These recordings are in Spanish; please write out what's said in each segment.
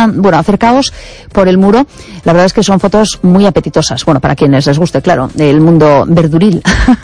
acercaos por el muro. La verdad es que son fotos muy apetitosas. Bueno, para quienes les guste, claro, el mundo verduril.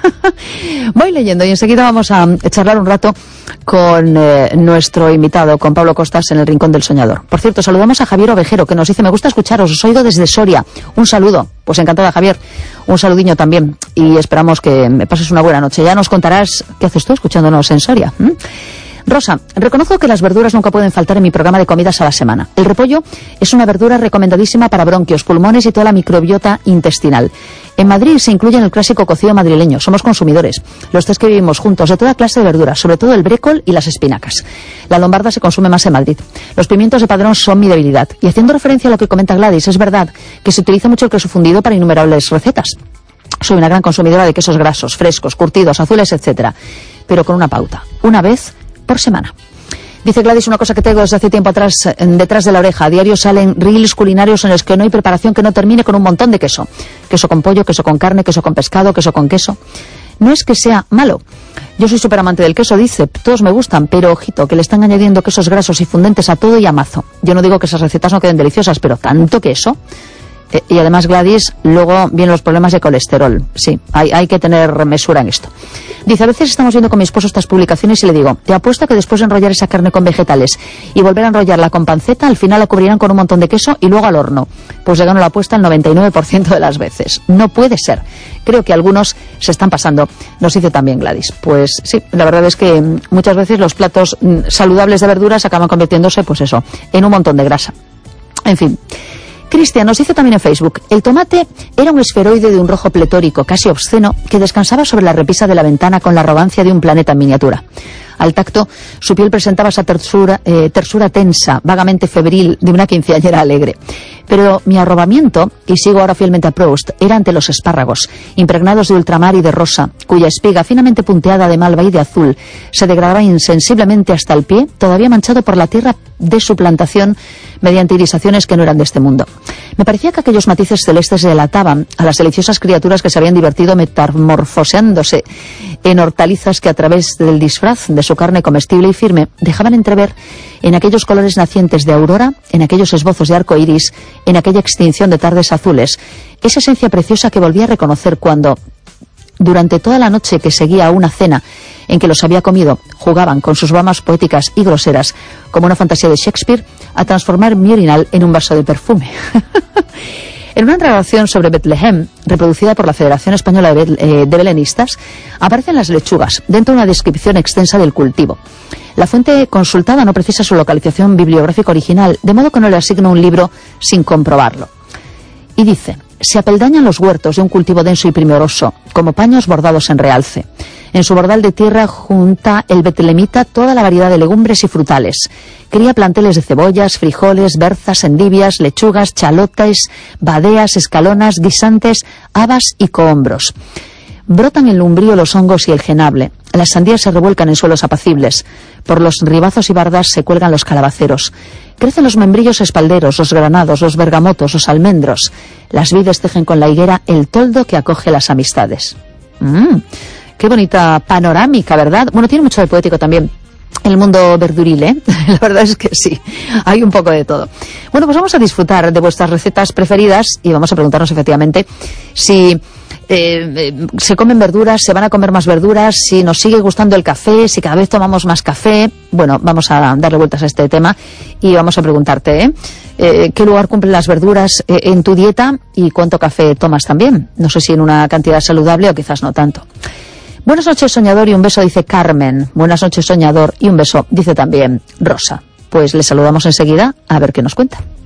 Voy leyendo y enseguida vamos a charlar un rato con nuestro invitado, con Pablo Costas, en el Rincón del Soñador. Por cierto, saludamos a Javier Ovejero, que nos dice: me gusta escucharos, os oigo desde Soria. Un saludo. Pues encantada, Javier. Un saludiño también. Y esperamos que me pases una buena noche. Ya nos contarás qué haces tú escuchándonos en Soria. Rosa, reconozco que las verduras nunca pueden faltar en mi programa de comidas a la semana. El repollo es una verdura recomendadísima para bronquios, pulmones y toda la microbiota intestinal. En Madrid se incluye en el clásico cocido madrileño. Somos consumidores, los tres que vivimos juntos, de toda clase de verduras, sobre todo el brécol y las espinacas. La lombarda se consume más en Madrid. Los pimientos de Padrón son mi debilidad. Y haciendo referencia a lo que comenta Gladys, es verdad que se utiliza mucho el queso fundido para innumerables recetas. Soy una gran consumidora de quesos grasos, frescos, curtidos, azules, etcétera, pero con una pauta: una vez por semana. Dice Gladys una cosa que tengo desde hace tiempo atrás detrás de la oreja. A diario salen reels culinarios en los que no hay preparación que no termine con un montón de queso. Queso con pollo, queso con carne, queso con pescado, queso con queso. No es que sea malo. Yo soy súper amante del queso, dice, todos me gustan, pero ojito, que le están añadiendo quesos grasos y fundentes a todo y a mazo. Yo no digo que esas recetas no queden deliciosas, pero tanto queso. Y además, Gladys, luego vienen los problemas de colesterol. Sí, hay que tener mesura en esto. Dice: a veces estamos viendo con mi esposo estas publicaciones y le digo: te apuesto que después de enrollar esa carne con vegetales y volver a enrollarla con panceta, al final la cubrirán con un montón de queso y luego al horno. Pues le gano la apuesta el 99% de las veces. No puede ser. Creo que algunos se están pasando. Nos dice también Gladys. Pues sí, la verdad es que muchas veces los platos saludables de verduras acaban convirtiéndose, pues eso, en un montón de grasa. En fin. Cristian nos dice también en Facebook: el tomate era un esferoide de un rojo pletórico, casi obsceno, que descansaba sobre la repisa de la ventana con la arrogancia de un planeta en miniatura. Al tacto, su piel presentaba esa tersura tensa, vagamente febril, de una quinceañera alegre. Pero mi arrobamiento, y sigo ahora fielmente a Proust, era ante los espárragos, impregnados de ultramar y de rosa, cuya espiga, finamente punteada de malva y de azul, se degradaba insensiblemente hasta el pie, todavía manchado por la tierra de su plantación mediante irisaciones que no eran de este mundo. Me parecía que aquellos matices celestes delataban a las deliciosas criaturas que se habían divertido metamorfoseándose en hortalizas que a través del disfraz de su carne comestible y firme dejaban entrever en aquellos colores nacientes de aurora, en aquellos esbozos de arco iris, en aquella extinción de tardes azules, esa esencia preciosa que volví a reconocer cuando, durante toda la noche que seguía a una cena en que los había comido, jugaban con sus bromas poéticas y groseras, como una fantasía de Shakespeare, a transformar mi orinal en un vaso de perfume. En una narración sobre Betlehem, reproducida por la Federación Española de Belenistas, aparecen las lechugas, dentro de una descripción extensa del cultivo. La fuente consultada no precisa su localización bibliográfica original, de modo que no le asigno un libro sin comprobarlo. Y dice: se apeldañan los huertos de un cultivo denso y primoroso, como paños bordados en realce. En su bordal de tierra junta el betlehemita toda la variedad de legumbres y frutales. Cría planteles de cebollas, frijoles, berzas, endivias, lechugas, chalotes, badeas, escalonas, guisantes, habas y cohombros. Brotan el umbrío los hongos y el jenable. Las sandías se revuelcan en suelos apacibles. Por los ribazos y bardas se cuelgan los calabaceros. Crecen los membrillos espalderos, los granados, los bergamotos, los almendros. Las vides tejen con la higuera el toldo que acoge las amistades. Qué bonita panorámica, ¿verdad? Bueno, tiene mucho de poético también el mundo verduril, ¿eh? La verdad es que sí, hay un poco de todo. Bueno, pues vamos a disfrutar de vuestras recetas preferidas y vamos a preguntarnos efectivamente si se comen verduras, se van a comer más verduras, si nos sigue gustando el café, si cada vez tomamos más café. Bueno, vamos a darle vueltas a este tema y vamos a preguntarte qué lugar cumplen las verduras en tu dieta y cuánto café tomas también. No sé si en una cantidad saludable o quizás no tanto. Buenas noches, soñador, y un beso, dice Carmen. Buenas noches, soñador, y un beso, dice también Rosa. Pues le saludamos enseguida a ver qué nos cuenta.